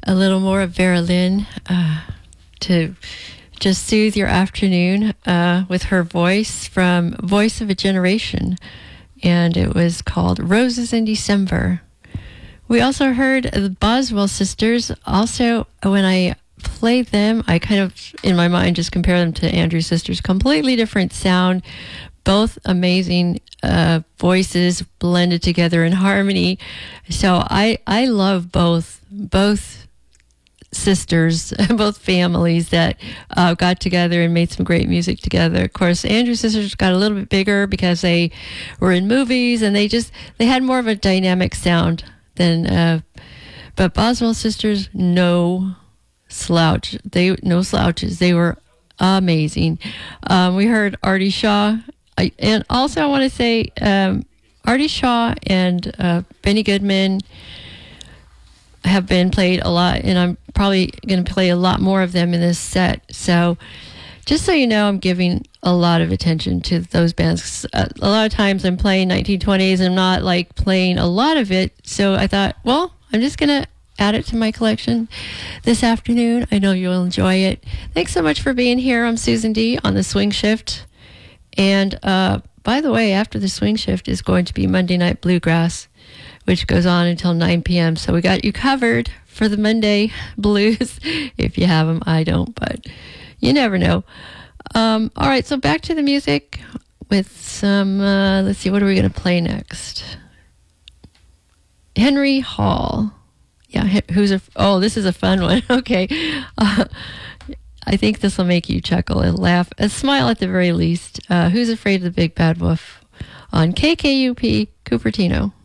a little more of Vera Lynn to just soothe your afternoon with her voice from Voice of a Generation. And it was called Roses in December. We also heard the Boswell sisters. Also, when I play them, I kind of, in my mind, just compare them to Andrew's sisters. Completely different sound, both amazing voices blended together in harmony. So I love both sisters, both families that got together and made some great music together. Of course, Andrew's sisters got a little bit bigger because they were in movies and they had more of a dynamic sound than, but Boswell sisters, no slouches. They were amazing. We heard Artie Shaw, and also I want to say Artie Shaw and Benny Goodman have been played a lot, and I'm probably going to play a lot more of them in this set. So just so you know, I'm giving a lot of attention to those bands. A lot of times I'm playing 1920s and I'm not like playing a lot of it. So I thought, well, I'm just going to add it to my collection this afternoon. I know you'll enjoy it. Thanks so much for being here. I'm Susan D on the Swing Shift. And by the way, after the Swing Shift is going to be Monday Night Bluegrass, which goes on until 9 p.m. So we got you covered for the Monday blues. If you have them, I don't, but you never know. All right, so back to the music with some, let's see, what are we going to play next? Henry Hall. Yeah, this is a fun one. Okay. I think this will make you chuckle and laugh, a smile at the very least. Who's Afraid of the Big Bad Wolf on KKUP Cupertino.